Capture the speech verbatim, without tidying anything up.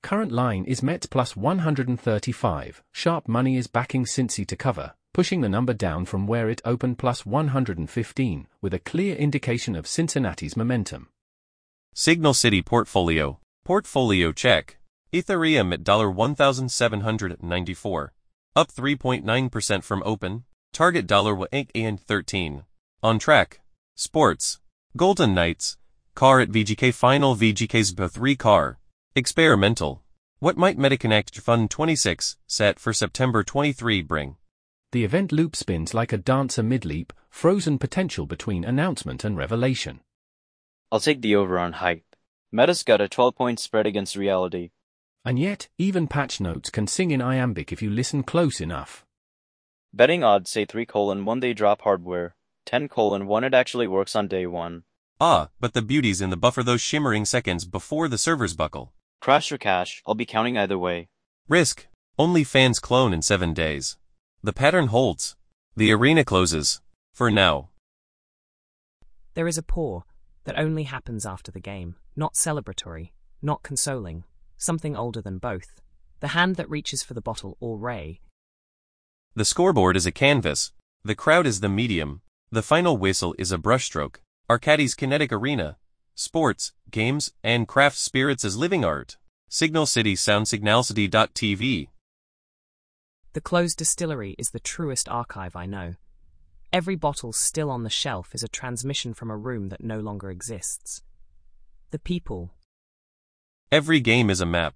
current line is Mets plus one hundred thirty-five. Sharp money is backing Cincy to cover, pushing the number down from where it opened plus one hundred fifteen, with a clear indication of Cincinnati's momentum. Signal City Portfolio. Portfolio check. Ethereum at one thousand seven hundred ninety-four. Up three point nine percent from open. Target one eight and thirteen. On track. Sports. Golden Knights. Car at V G K final V G K's B three car. Experimental. What might MetaConnect Fund twenty-six, set for September twenty-third bring? The event loop spins like a dancer mid-leap, frozen potential between announcement and revelation. I'll take the over on hype. Meta's got a twelve-point spread against reality. And yet, even patch notes can sing in iambic if you listen close enough. Betting odds say three colon one they drop hardware, ten colon one it actually works on day one. Ah, but the beauty's in the buffer, those shimmering seconds before the servers buckle. Crash or cash, I'll be counting either way. Risk. Only fans clone in seven days. The pattern holds. The arena closes. For now. There is a pour that only happens after the game, not celebratory, not consoling, something older than both. The hand that reaches for the bottle or ray. The scoreboard is a canvas. The crowd is the medium. The final whistle is a brushstroke. Arcadi's kinetic arena. Sports, games, and craft spirits as living art. Signal City Sound Signalcity dot T V. The closed distillery is the truest archive I know. Every bottle still on the shelf is a transmission from a room that no longer exists. The people. Every game is a map.